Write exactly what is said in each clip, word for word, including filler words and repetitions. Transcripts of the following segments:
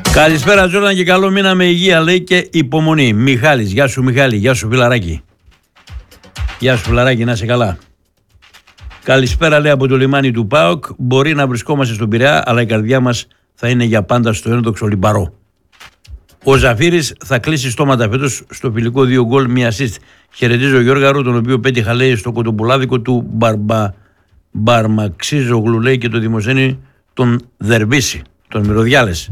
Καλησπέρα Τζόρνταν και καλό μήνα με υγεία, λέει, και υπομονή. Μιχάλης, γεια σου Μιχάλη, γεια σου φιλαράκι. Γεια σου φιλαράκι, να είσαι καλά. Καλησπέρα, λέει, από το λιμάνι του ΠΑΟΚ. Μπορεί να βρισκόμαστε στον Πειραιά, αλλά η καρδιά μας θα είναι για πάντα στο ένδοξο Λιμπαρό. Ο Ζαφύρης θα κλείσει στόματα φέτος στο φιλικό δύο γκολ, μία assist. Χαιρετίζω Γιώργαρο, τον οποίο πέτυχα, λέει, στο κοντοπουλάδικο του Μπαρμπα, Μπαρμαξίζογλου, λέει, και το Δημοσθένη τον Δερβίση, τον Μυρωδιάλες.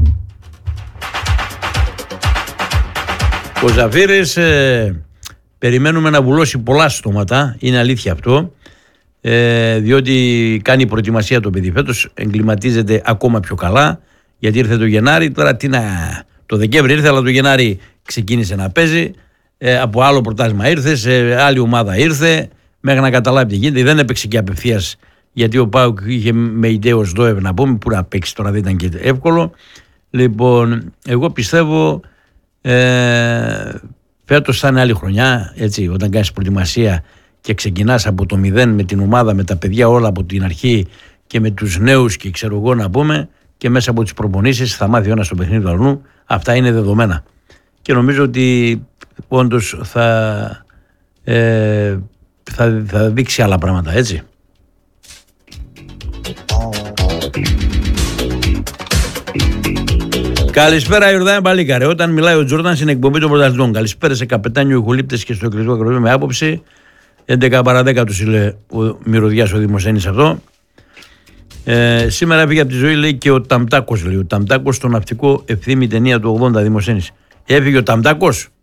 Ο Ζαφύρης ε, περιμένουμε να βουλώσει πολλά στόματα, είναι αλήθεια αυτό, ε, διότι κάνει προετοιμασία το παιδί φέτος, εγκληματίζεται ακόμα πιο καλά, γιατί ήρθε το Γενάρη, τώρα τι να... Το Δεκέμβρη ήρθε, αλλά το Γενάρη ξεκίνησε να παίζει, ε, από άλλο πρωτάθλημα ήρθε, σε άλλη ομάδα ήρθε, μέχρι να καταλάβει τι γίνεται, δεν έπαιξε και απευθείας, γιατί ο ΠΑΟΚ είχε με ιδέως Δόευ να πούμε, που να παίξει τώρα δεν ήταν και εύκολο. Λοιπόν, εγώ πιστεύω ε, φέτος θα είναι άλλη χρονιά, έτσι, όταν κάνεις προετοιμασία και ξεκινάς από το μηδέν με την ομάδα, με τα παιδιά όλα από την αρχή και με τους νέους και ξέρω εγώ να πούμε, και μέσα από τις προπονήσεις θα μάθει ο ένας το παιχνίδι του αλλού. Αυτά είναι δεδομένα. Και νομίζω ότι όντως θα, ε, θα, θα δείξει άλλα πράγματα, έτσι. Καλησπέρα Ιορδάνη Παλίκαρε. Όταν μιλάει ο Τζόρνταν στην εκπομπή των πρωταθλητών. Καλησπέρα σε καπετάνιο Ιχουλίπτες και στο εκκλησικό ακροβή με άποψη. έντεκα παρά δέκα τους λέει ο Μυρωδιάς ο Δημοσθένης αυτό. Ε, σήμερα έφυγε από τη ζωή, λέει, και ο Ταμτάκος, λέει. Ο Ταμτάκος στο ναυτικό Ευθύμη ταινία του ογδόντα, Δημοσθένης. Έφυγε ο Ταμτάκος.